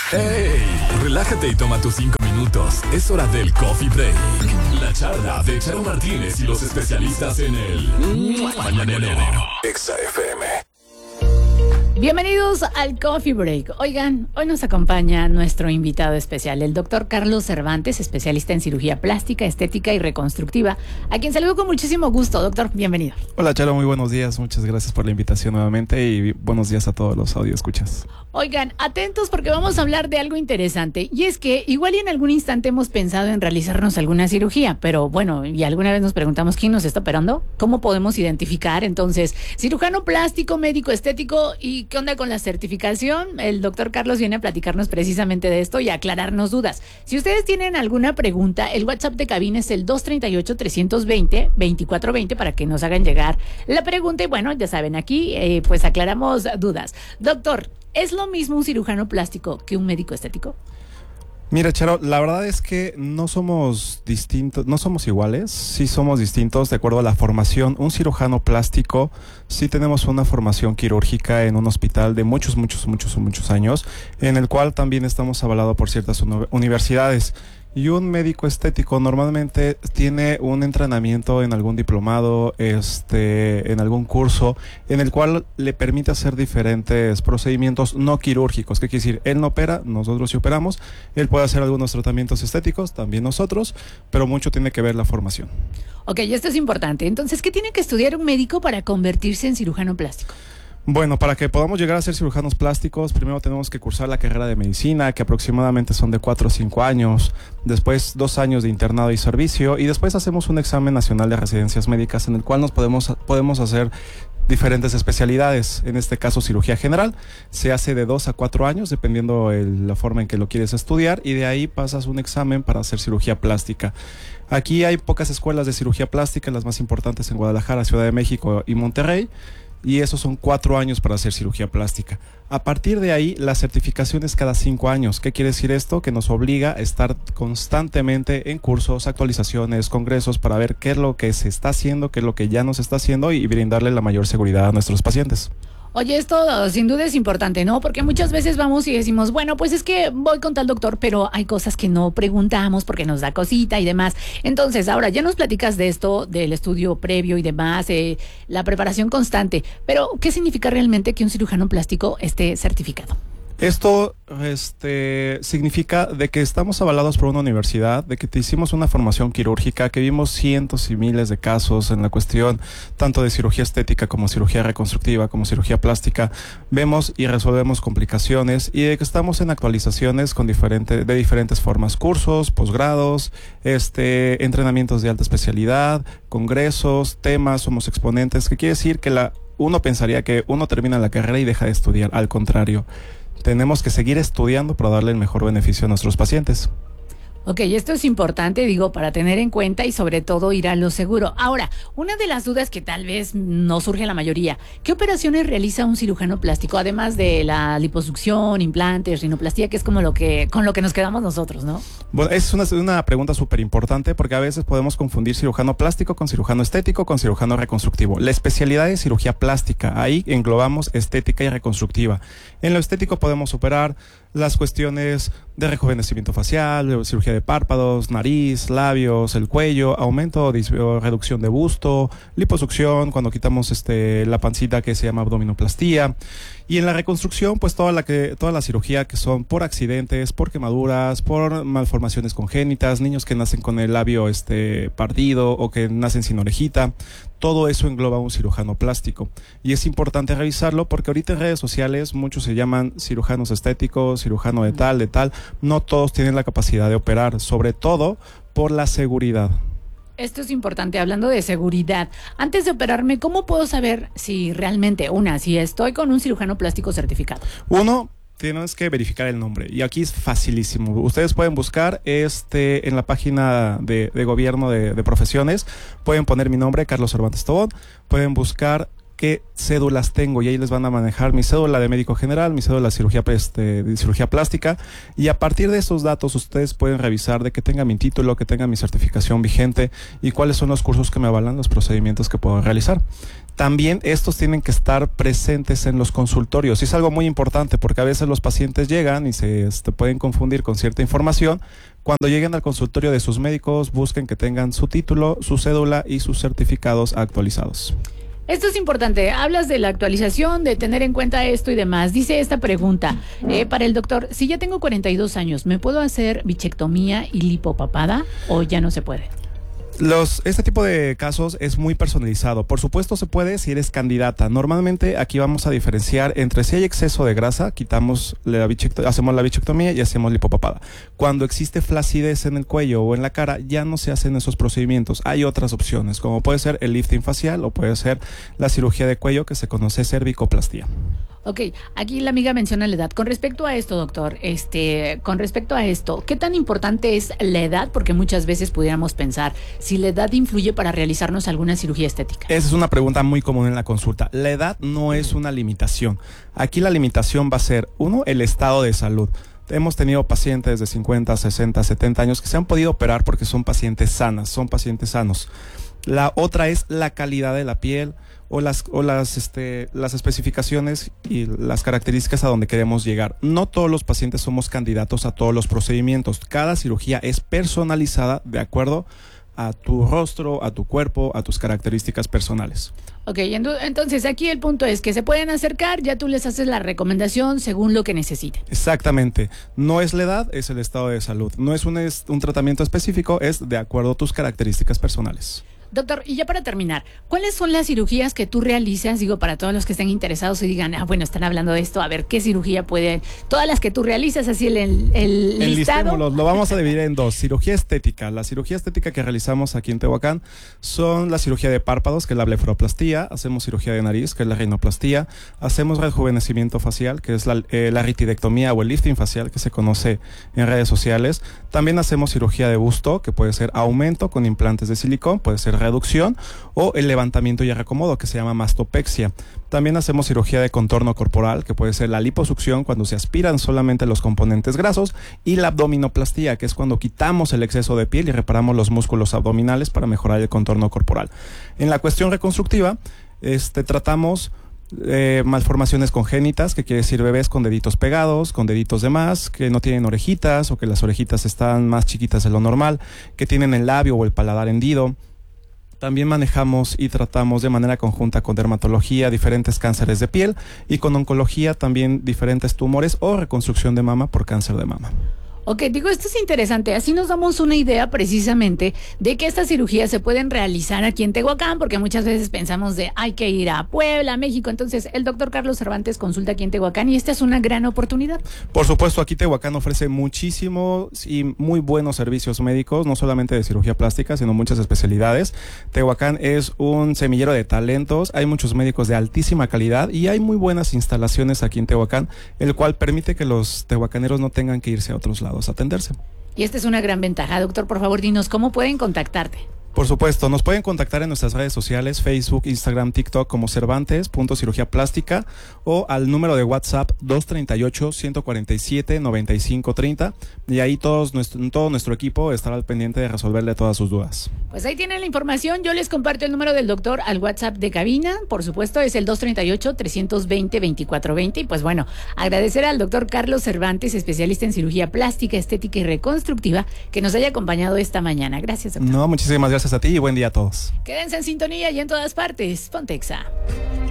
Hey, relájate y toma tus 5 minutos. Es hora del Coffee Break. La charla de Charo Martínez y los especialistas en el Mañanero. Exa FM. Bienvenidos al Coffee Break. Oigan, hoy nos acompaña nuestro invitado especial, el doctor Carlos Cervantes, especialista en cirugía plástica, estética y reconstructiva, a quien saludo con muchísimo gusto. Doctor, bienvenido. Hola Charo, muy buenos días. Muchas gracias por la invitación nuevamente y buenos días a todos los audioscuchas. Oigan, atentos porque vamos a hablar de algo interesante, y es que igual y en algún instante hemos pensado en realizarnos alguna cirugía, pero bueno, y alguna vez nos preguntamos quién nos está operando, cómo podemos identificar. Entonces, cirujano plástico, médico estético, y qué onda con la certificación. El doctor Carlos viene a platicarnos precisamente de esto y a aclararnos dudas. Si ustedes tienen alguna pregunta, el WhatsApp de cabina es el 238-320-2420 para que nos hagan llegar la pregunta, y bueno, ya saben, aquí pues aclaramos dudas. Doctor, ¿es lo mismo un cirujano plástico que un médico estético? Mira, Charo, la verdad es que no somos distintos, no somos iguales, sí somos distintos de acuerdo a la formación. Un cirujano plástico, sí tenemos una formación quirúrgica en un hospital de muchos años, en el cual también estamos avalados por ciertas universidades. Y un médico estético normalmente tiene un entrenamiento en algún diplomado, en algún curso, en el cual le permite hacer diferentes procedimientos no quirúrgicos. ¿Qué quiere decir? Él no opera, nosotros sí operamos. Él puede hacer algunos tratamientos estéticos, también nosotros, pero mucho tiene que ver la formación. Ok, esto es importante. Entonces, ¿qué tiene que estudiar un médico para convertirse en cirujano plástico? Bueno, para que podamos llegar a ser cirujanos plásticos, primero tenemos que cursar la carrera de medicina, que aproximadamente son de 4 o 5 años, después 2 años de internado y servicio, y después hacemos un examen nacional de residencias médicas en el cual nos podemos hacer diferentes especialidades. En este caso, cirugía general, se hace de 2 a 4 años, dependiendo la forma en que lo quieres estudiar, y de ahí pasas un examen para hacer cirugía plástica. Aquí hay pocas escuelas de cirugía plástica, las más importantes en Guadalajara, Ciudad de México y Monterrey, y esos son 4 años para hacer cirugía plástica. A partir de ahí, la certificación es cada 5 años. ¿Qué quiere decir esto? Que nos obliga a estar constantemente en cursos, actualizaciones, congresos, para ver qué es lo que se está haciendo, qué es lo que ya no se está haciendo, y brindarle la mayor seguridad a nuestros pacientes. Oye, esto sin duda es importante, ¿no? Porque muchas veces vamos y decimos, bueno, pues es que voy con tal doctor, pero hay cosas que no preguntamos porque nos da cosita y demás. Entonces, ahora ya nos platicas de esto, del estudio previo y demás, la preparación constante, pero ¿qué significa realmente que un cirujano plástico esté certificado? Esto significa de que estamos avalados por una universidad, de que te hicimos una formación quirúrgica, que vimos cientos y miles de casos en la cuestión tanto de cirugía estética como cirugía reconstructiva, como cirugía plástica. Vemos y resolvemos complicaciones, y de que estamos en actualizaciones de diferentes formas: cursos, posgrados, entrenamientos de alta especialidad, congresos, temas, somos exponentes. ¿Qué quiere decir? Que uno pensaría que uno termina la carrera y deja de estudiar. Al contrario, tenemos que seguir estudiando para darle el mejor beneficio a nuestros pacientes. Ok, esto es importante, digo, para tener en cuenta y sobre todo ir a lo seguro. Ahora, una de las dudas que tal vez no surge a la mayoría: ¿qué operaciones realiza un cirujano plástico? Además de la liposucción, implantes, rinoplastia, que es como con lo que nos quedamos nosotros, ¿no? Bueno, es una pregunta súper importante, porque a veces podemos confundir cirujano plástico con cirujano estético, con cirujano reconstructivo. La especialidad es cirugía plástica, ahí englobamos estética y reconstructiva. En lo estético podemos operar las cuestiones de rejuvenecimiento facial, cirugía de párpados, nariz, labios, el cuello, aumento o reducción de busto, liposucción, cuando quitamos la pancita, que se llama abdominoplastía. Y en la reconstrucción, pues toda la cirugía que son por accidentes, por quemaduras, por malformaciones congénitas, niños que nacen con el labio partido o que nacen sin orejita. Todo eso engloba un cirujano plástico, y es importante revisarlo, porque ahorita en redes sociales muchos se llaman cirujanos estéticos, cirujano de tal. No todos tienen la capacidad de operar, sobre todo por la seguridad. Esto es importante, hablando de seguridad. Antes de operarme, ¿cómo puedo saber si realmente, si estoy con un cirujano plástico certificado? Tienes que verificar el nombre, y aquí es facilísimo. Ustedes pueden buscar en la página de gobierno de profesiones, pueden poner mi nombre, Carlos Cervantes Tobón, pueden buscar qué cédulas tengo, y ahí les van a manejar mi cédula de médico general, mi cédula de cirugía plástica, y a partir de esos datos ustedes pueden revisar de que tenga mi título, que tenga mi certificación vigente y cuáles son los cursos que me avalan los procedimientos que puedo realizar. También estos tienen que estar presentes en los consultorios, y es algo muy importante porque a veces los pacientes llegan y se pueden confundir con cierta información. Cuando lleguen al consultorio de sus médicos, busquen que tengan su título, su cédula y sus certificados actualizados. Esto es importante. Hablas de la actualización, de tener en cuenta esto y demás. Dice esta pregunta para el doctor: si ya tengo 42 años, ¿me puedo hacer bichectomía y lipopapada o ya no se puede? Este tipo de casos es muy personalizado. Por supuesto se puede si eres candidata. Normalmente aquí vamos a diferenciar entre si hay exceso de grasa, hacemos la bichectomía y hacemos lipopapada. Cuando existe flacidez en el cuello o en la cara, ya no se hacen esos procedimientos. Hay otras opciones, como puede ser el lifting facial o puede ser la cirugía de cuello, que se conoce cervicoplastía. Ok, aquí la amiga menciona la edad. Con respecto a esto, doctor, con respecto a esto, ¿qué tan importante es la edad? Porque muchas veces pudiéramos pensar si la edad influye para realizarnos alguna cirugía estética. Esa es una pregunta muy común en la consulta. La edad no es una limitación. Aquí la limitación va a ser, uno, el estado de salud. Hemos tenido pacientes de 50, 60, 70 años que se han podido operar porque son pacientes sanos. La otra es la calidad de la piel o las especificaciones y las características a donde queremos llegar. No todos los pacientes somos candidatos a todos los procedimientos. Cada cirugía es personalizada de acuerdo a tu rostro, a tu cuerpo, a tus características personales. Ok, entonces aquí el punto es que se pueden acercar, ya tú les haces la recomendación según lo que necesiten. Exactamente. No es la edad, es el estado de salud. No es un tratamiento específico, es de acuerdo a tus características personales. Doctor, y ya para terminar, ¿cuáles son las cirugías que tú realizas? Digo, para todos los que estén interesados y digan, bueno, están hablando de esto, a ver, ¿qué cirugía puede? Todas las que tú realizas, así el listado. Lo vamos a dividir en dos. Cirugía estética. La cirugía estética que realizamos aquí en Tehuacán son la cirugía de párpados, que es la blefaroplastía. Hacemos cirugía de nariz, que es la rinoplastía. Hacemos rejuvenecimiento facial, que es la ritidectomía o el lifting facial, que se conoce en redes sociales. También hacemos cirugía de busto, que puede ser aumento con implantes de silicón, puede ser reducción, o el levantamiento y reacomodo, que se llama mastopexia. También hacemos cirugía de contorno corporal, que puede ser la liposucción, cuando se aspiran solamente los componentes grasos, y la abdominoplastía, que es cuando quitamos el exceso de piel y reparamos los músculos abdominales para mejorar el contorno corporal. En la cuestión reconstructiva, tratamos malformaciones congénitas, que quiere decir bebés con deditos pegados, con deditos de más, que no tienen orejitas o que las orejitas están más chiquitas de lo normal, que tienen el labio o el paladar hendido. También manejamos y tratamos de manera conjunta con dermatología diferentes cánceres de piel, y con oncología también diferentes tumores o reconstrucción de mama por cáncer de mama. Ok, digo, esto es interesante. Así nos damos una idea precisamente de que estas cirugías se pueden realizar aquí en Tehuacán, porque muchas veces pensamos de hay que ir a Puebla, a México. Entonces, el doctor Carlos Cervantes consulta aquí en Tehuacán y esta es una gran oportunidad. Por supuesto, aquí Tehuacán ofrece muchísimos y muy buenos servicios médicos, no solamente de cirugía plástica, sino muchas especialidades. Tehuacán es un semillero de talentos, hay muchos médicos de altísima calidad y hay muy buenas instalaciones aquí en Tehuacán, el cual permite que los tehuacaneros no tengan que irse a otros lados a atenderse. Y esta es una gran ventaja. Doctor, por favor, dinos cómo pueden contactarte. Por supuesto, nos pueden contactar en nuestras redes sociales, Facebook, Instagram, TikTok, como Cervantes.cirugía plástica, o al número de WhatsApp 238-147-9530, y ahí todo nuestro equipo estará al pendiente de resolverle todas sus dudas. Pues ahí tienen la información. Yo les comparto el número del doctor al WhatsApp de cabina. Por supuesto, es el 238-320-2420. Y pues bueno, agradecer al doctor Carlos Cervantes, especialista en cirugía plástica, estética y reconstructiva, que nos haya acompañado esta mañana. Gracias, doctor. No, muchísimas gracias a ti y buen día a todos. Quédense en sintonía y en todas partes. Pontexa.